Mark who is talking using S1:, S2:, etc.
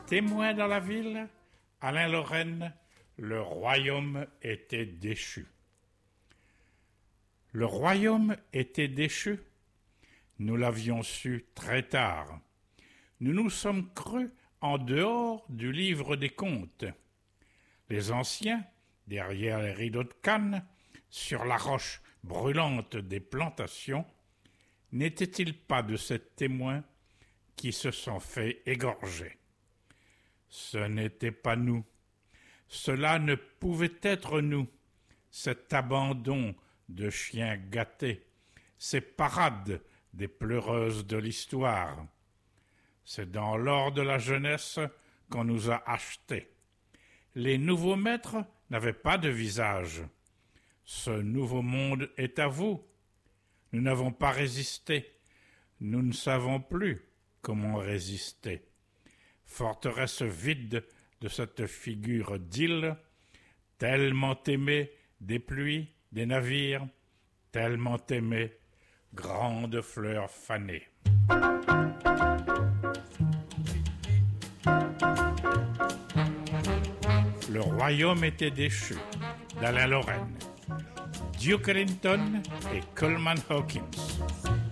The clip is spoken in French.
S1: témoin dans la ville, Alain Lorraine, le royaume était déchu. Le royaume était déchu. Nous l'avions su très tard. Nous nous sommes crus en dehors du livre des contes. Les anciens, derrière les rideaux de Cannes, sur la roche brûlante des plantations, n'étaient-ils pas de ces témoins qui se sont fait égorger? Ce n'était pas nous. Cela ne pouvait être nous. Cet abandon de chiens gâtés, ces parades des pleureuses de l'histoire. C'est dans l'or de la jeunesse qu'on nous a achetés. Les nouveaux maîtres n'avaient pas de visage. Ce nouveau monde est à vous. Nous n'avons pas résisté. Nous ne savons plus comment résister. Forteresse vide de cette figure d'île, tellement aimée des pluies, des navires, tellement aimée, grande fleur fanée. Le royaume était déchu, d'Alain Lorraine, Duke Ellington et Coleman Hawkins.